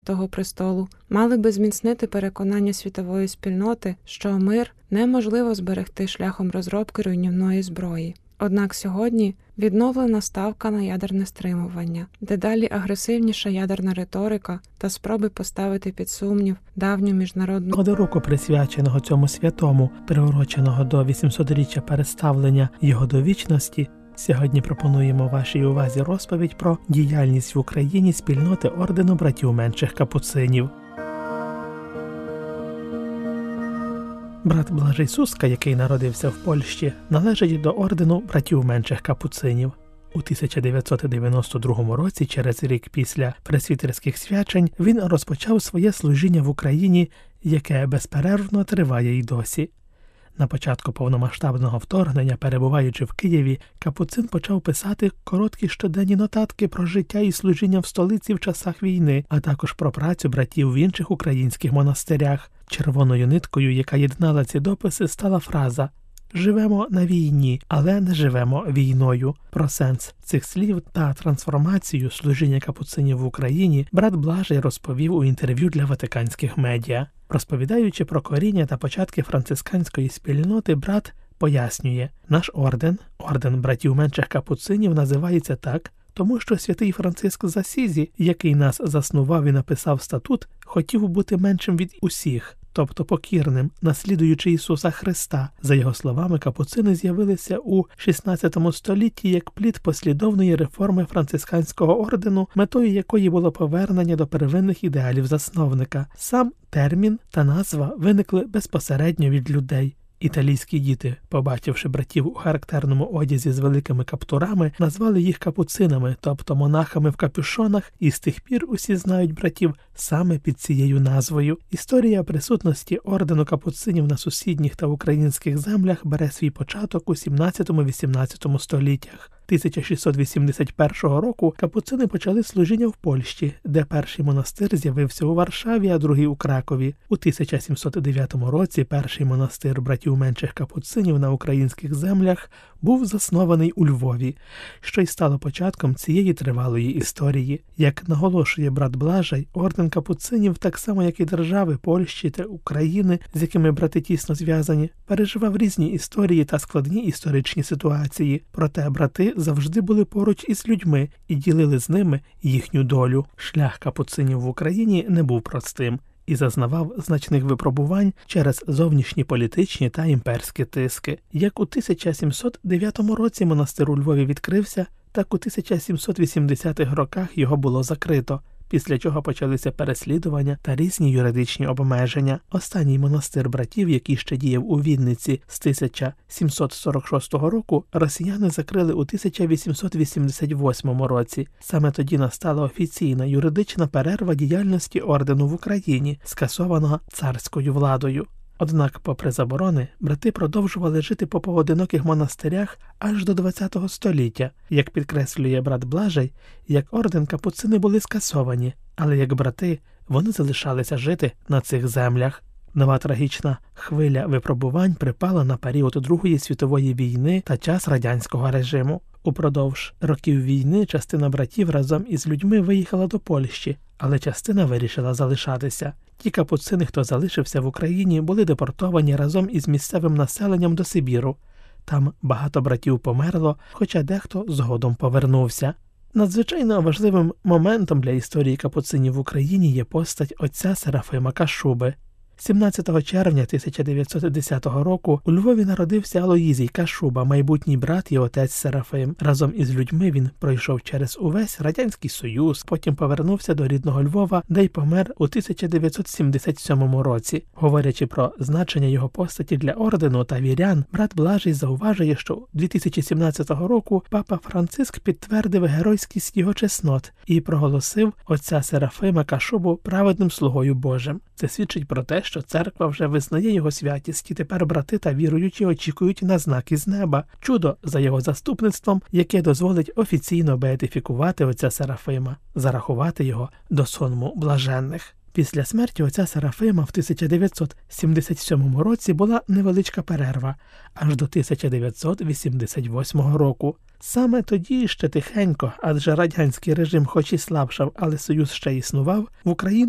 Святого Престолу мали би зміцнити переконання світової спільноти, що мир неможливо зберегти шляхом розробки руйнівної зброї. Однак сьогодні відновлена ставка на ядерне стримування, дедалі агресивніша ядерна риторика та спроби поставити під сумнів давню міжнародну року, присвяченого цьому святому, приуроченого до 800-річчя переставлення його до вічності, сьогодні пропонуємо вашій увазі розповідь про діяльність в Україні спільноти ордену братів менших капуцинів. Брат Блажей Суска, який народився в Польщі, належить до ордену братів менших капуцинів. У 1992 році, через рік після пресвітерських свячень, він розпочав своє служіння в Україні, яке безперервно триває й досі. На початку повномасштабного вторгнення, перебуваючи в Києві, капуцин почав писати короткі щоденні нотатки про життя і служіння в столиці в часах війни, а також про працю братів в інших українських монастирях. Червоною ниткою, яка єднала ці дописи, стала фраза «Живемо на війні, але не живемо війною». Про сенс цих слів та трансформацію служіння капуцинів в Україні брат Блажей розповів у інтерв'ю для ватиканських медіа. Розповідаючи про коріння та початки францисканської спільноти, брат пояснює, наш орден братів менших капуцинів, називається так, тому що святий Франциск з Асізі, який нас заснував і написав статут, хотів бути меншим від усіх, тобто покірним, наслідуючи Ісуса Христа. За його словами, капуцини з'явилися у XVI столітті як плід послідовної реформи францисканського ордену, метою якої було повернення до первинних ідеалів засновника. Сам термін та назва виникли безпосередньо від людей. Італійські діти, побачивши братів у характерному одязі з великими каптурами, назвали їх капуцинами, тобто монахами в капюшонах, і з тих пір усі знають братів саме під цією назвою. Історія присутності ордену капуцинів на сусідніх та українських землях бере свій початок у 17-18 століттях. 1681 року капуцини почали служіння в Польщі, де перший монастир з'явився у Варшаві, а другий у Кракові. У 1709 році перший монастир братів менших капуцинів на українських землях був заснований у Львові, що й стало початком цієї тривалої історії. Як наголошує брат Блажей, орден капуцинів, так само як і держави Польщі та України, з якими брати тісно зв'язані, переживав різні історії та складні історичні ситуації. Проте брати завжди були поруч із людьми і ділили з ними їхню долю. Шлях капуцинів в Україні не був простим і зазнавав значних випробувань через зовнішні політичні та імперські тиски. Як у 1709 році монастир у Львові відкрився, так у 1780-х роках його було закрито, після чого почалися переслідування та різні юридичні обмеження. Останній монастир братів, який ще діяв у Вінниці з 1746 року, росіяни закрили у 1888 році. Саме тоді настала офіційна юридична перерва діяльності ордену в Україні, скасованого царською владою. Однак, попри заборони, брати продовжували жити по поодиноких монастирях аж до ХХ століття. Як підкреслює брат Блажей, як орден капуцини були скасовані, але як брати вони залишалися жити на цих землях. Нова трагічна хвиля випробувань припала на період Другої світової війни та час радянського режиму. Упродовж років війни частина братів разом із людьми виїхала до Польщі, але частина вирішила залишатися. Ті капуцини, хто залишився в Україні, були депортовані разом із місцевим населенням до Сибіру. Там багато братів померло, хоча дехто згодом повернувся. Надзвичайно важливим моментом для історії капуцинів в Україні є постать отця Серафима Кашуби. 17 червня 1910 року у Львові народився Алоїзій Кашуба, майбутній брат і отець Серафим. Разом із людьми він пройшов через увесь Радянський Союз, потім повернувся до рідного Львова, де й помер у 1977 році. Говорячи про значення його постаті для ордену та вірян, брат Блажей зауважує, що 2017 року папа Франциск підтвердив геройськість його чеснот і проголосив отця Серафима Кашубу праведним слугою Божим. Це свідчить про те, що церква вже визнає його святість, і тепер брати та віруючі очікують на знак із неба, чудо за його заступництвом, яке дозволить офіційно беатифікувати отця Серафима, зарахувати його до сонму блаженних. Після смерті отця Серафима в 1977 році була невеличка перерва, аж до 1988 року. Саме тоді ще тихенько, адже радянський режим хоч і слабшав, але Союз ще існував, в Україну